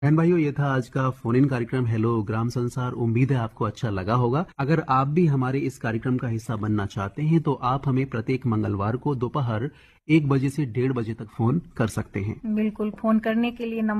बहन भाइयों, ये था आज का फोन इन कार्यक्रम हेलो ग्राम संसार। उम्मीद है आपको अच्छा लगा होगा। अगर आप भी हमारे इस कार्यक्रम का हिस्सा बनना चाहते हैं तो आप हमें प्रत्येक मंगलवार को दोपहर 1 बजे से 1:30 बजे तक फोन कर सकते हैं। बिल्कुल, फ़ोन करने के लिए नंबर